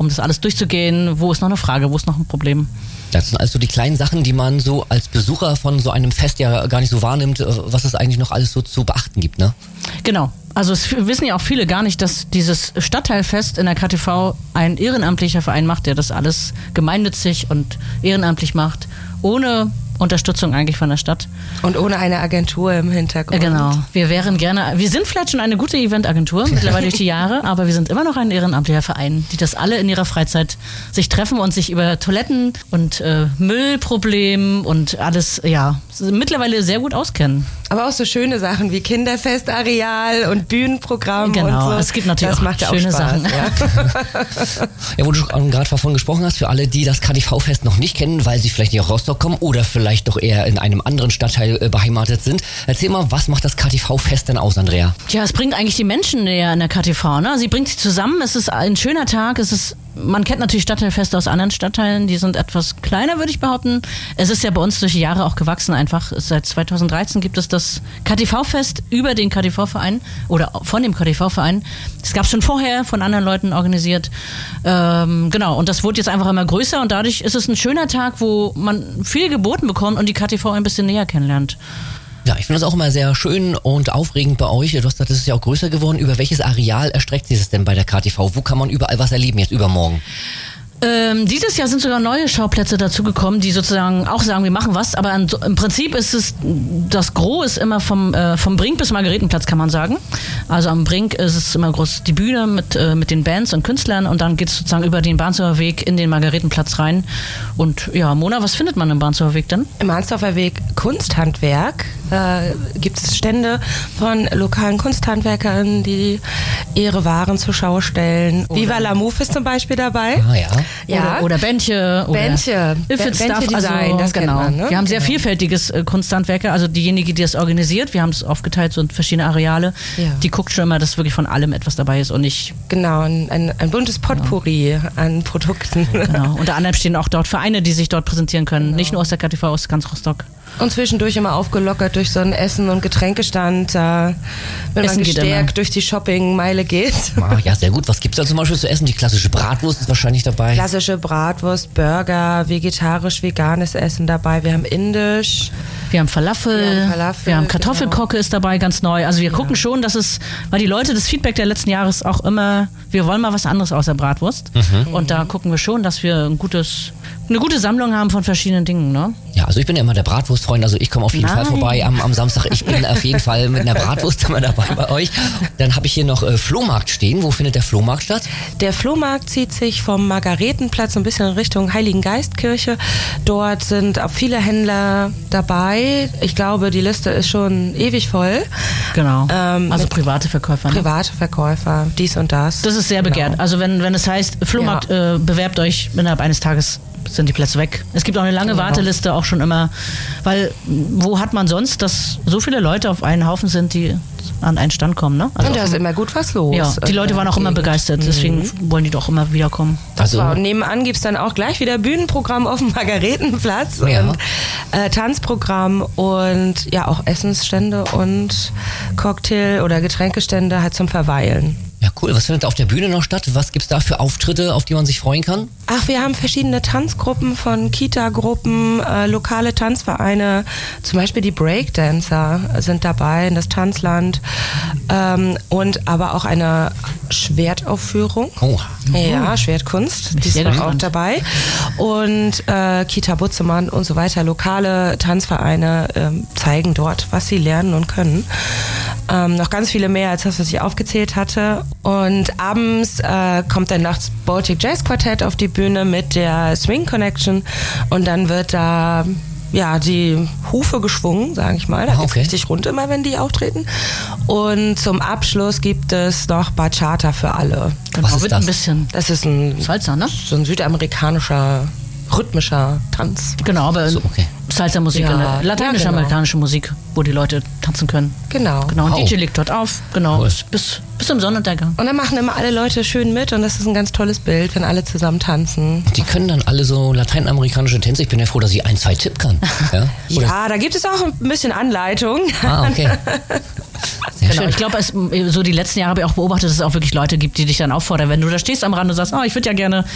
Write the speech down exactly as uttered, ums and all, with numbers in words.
um das alles durchzugehen. Wo ist noch eine Frage, wo ist noch ein Problem? Das sind also die kleinen Sachen, die man so als Besucher von so einem Fest ja gar nicht so wahrnimmt, was es eigentlich noch alles so zu beachten gibt, ne? Genau. Also es wissen ja auch viele gar nicht, dass dieses Stadtteilfest in der K T V ein ehrenamtlicher Verein macht, der das alles gemeinnützig und ehrenamtlich macht, ohne Unterstützung eigentlich von der Stadt. Und ohne eine Agentur im Hintergrund. Genau. Wir wären gerne, wir sind vielleicht schon eine gute Eventagentur, mittlerweile durch die Jahre, aber wir sind immer noch ein ehrenamtlicher Verein, die das alle in ihrer Freizeit sich treffen und sich über Toiletten und äh, Müllproblem und alles, ja, mittlerweile sehr gut auskennen. Aber auch so schöne Sachen wie Kinderfestareal und Bühnenprogramm genau, und so. Es gibt natürlich das auch macht schöne auch Spaß, Sachen. Ja. Ja, wo du gerade davon gesprochen hast, für alle, die das K T V-Fest noch nicht kennen, weil sie vielleicht nicht aus Rostock kommen oder vielleicht doch eher in einem anderen Stadtteil äh, beheimatet sind. Erzähl mal, was macht das K T V-Fest denn aus, Andrea? Tja, es bringt eigentlich die Menschen näher in der K T V. Ne? Sie bringt sie zusammen, es ist ein schöner Tag, es ist, man kennt natürlich Stadtteilfeste aus anderen Stadtteilen, die sind etwas kleiner, würde ich behaupten. Es ist ja bei uns durch die Jahre auch gewachsen einfach. Seit zweitausenddreizehn gibt es das K T V-Fest über den K T V-Verein oder von dem K T V-Verein. Das gab es schon vorher von anderen Leuten organisiert. Ähm, genau, und das wurde jetzt einfach immer größer und dadurch ist es ein schöner Tag, wo man viel geboten bekommt und die K T V ein bisschen näher kennenlernt. Ja, ich finde das auch immer sehr schön und aufregend bei euch. Du hast gesagt, das ist ja auch größer geworden. Über welches Areal erstreckt sich das denn bei der K T V? Wo kann man überall was erleben jetzt übermorgen? Ähm, dieses Jahr sind sogar neue Schauplätze dazugekommen, die sozusagen auch sagen, wir machen was, aber in, im Prinzip ist es, das Gros ist immer vom, äh, vom Brink bis Margaretenplatz, kann man sagen. Also am Brink ist es immer groß die Bühne mit, äh, mit den Bands und Künstlern und dann geht es sozusagen über den Bahnsdorfer Weg in den Margaretenplatz rein. Und ja, Mona, was findet man im Bahnsdorfer Weg denn? Im Bahnsdorfer Weg Kunsthandwerk äh, gibt es Stände von lokalen Kunsthandwerkern, die ihre Waren zur Schau stellen. Oder Viva la Move ist zum Beispiel dabei. Ah ja. Ja. Oder, oder Bändche. Oder Bändche. Ifit Stuff, Bändche Design, also, das kennt genau. man, ne? Wir haben sehr Genau. vielfältiges äh, Kunsthandwerker, also diejenige, die das organisiert, wir haben es aufgeteilt so in verschiedene Areale, Ja. die guckt schon immer, dass wirklich von allem etwas dabei ist und nicht, Genau, ein, ein, ein buntes Potpourri an Produkten. genau. Unter anderem stehen auch dort Vereine, die sich dort präsentieren können, nicht nur aus der K T V, aus ganz Rostock. Und zwischendurch immer aufgelockert durch so einen Essen- und Getränkestand, äh, wenn Essen man geht gestärkt immer. durch die Shoppingmeile geht. Ah, ja, sehr gut. Was gibt's da zum Beispiel zu essen? Die klassische Bratwurst ist wahrscheinlich dabei. Klassische Bratwurst, Burger, vegetarisch, veganes Essen dabei. Wir haben indisch. Wir haben Falafel, Wir haben Falafel, wir haben Kartoffelkocke ist dabei, ganz neu. Also wir gucken schon, dass es, weil die Leute, das Feedback der letzten Jahre ist auch immer, wir wollen mal was anderes außer Bratwurst. Mhm. Und da gucken wir schon, dass wir ein gutes, eine gute Sammlung haben von verschiedenen Dingen, ne? Ja, also ich bin ja immer der Bratwurstfreund, also ich komme auf jeden Nein. Fall vorbei am, am Samstag. Ich bin auf jeden Fall mit einer Bratwurst immer dabei bei euch. Dann habe ich hier noch äh, Flohmarkt stehen. Wo findet der Flohmarkt statt? Der Flohmarkt zieht sich vom Margaretenplatz ein bisschen in Richtung Heiligengeistkirche. Dort sind auch viele Händler dabei. Ich glaube, die Liste ist schon ewig voll. Genau. Ähm, also mit private Verkäufer. Ne? Private Verkäufer, dies und das. Das ist sehr begehrt. Genau. Also wenn, wenn es heißt, Flohmarkt, Ja. äh, bewerbt euch innerhalb eines Tages, sind die Plätze weg. Es gibt auch eine lange Genau. Warteliste, auch schon immer, weil wo hat man sonst, dass so viele Leute auf einen Haufen sind, die an einen Stand kommen, ne? Also Und da ist immer gut was los. ja, die Leute waren auch immer begeistert, deswegen Mhm. wollen die doch immer wiederkommen. Also, Und nebenan gibt es dann auch gleich wieder Bühnenprogramm auf dem Margaretenplatz Ja. und äh, Tanzprogramm und ja auch Essensstände und Cocktail- oder Getränkestände halt zum Verweilen. ja, cool. Was findet auf der Bühne noch statt? Was gibt's da für Auftritte, auf die man sich freuen kann? Ach, wir haben verschiedene Tanzgruppen von Kita-Gruppen, äh, lokale Tanzvereine, zum Beispiel die Breakdancer sind dabei in das Tanzland ähm, und aber auch eine Schwertaufführung. Oh. Ja, Schwertkunst, die ist sehr noch auch gespannt. dabei. Und äh, Kita Butzemann und so weiter, lokale Tanzvereine ähm, zeigen dort, was sie lernen und können. Ähm, noch ganz viele mehr als das, was ich aufgezählt hatte. Und abends äh, kommt dann noch das Baltic Jazz Quartett auf die Bühne mit der Swing Connection und dann wird da ja, die Hufe geschwungen, sage ich mal. Da Ah, geht's okay. richtig rund immer, wenn die auftreten. Und zum Abschluss gibt es noch Bachata für alle. Genau, ist wird das? ein bisschen Das ist ein, Salsa, ne? so ein südamerikanischer, rhythmischer Tanz. Genau, aber So, okay. Salsa-Musik, Ja. eine lateinische, Ja, genau. amerikanische Musik, wo die Leute tanzen können. Genau. Genau, und Wow. D J legt dort auf, genau, Cool. bis, bis zum Sonnenuntergang. Und dann machen immer alle Leute schön mit und das ist ein ganz tolles Bild, wenn alle zusammen tanzen. Die können dann alle so lateinamerikanische Tänze. Ich bin ja froh, dass ich ein, zwei Tipp kann. Ja, Oder- Ja, da gibt es auch ein bisschen Anleitung. Ah, okay. Sehr Genau, schön. ich glaube, es- so die letzten Jahre habe ich auch beobachtet, dass es auch wirklich Leute gibt, die dich dann auffordern, wenn du da stehst am Rand und sagst, oh, ich würde ja gerne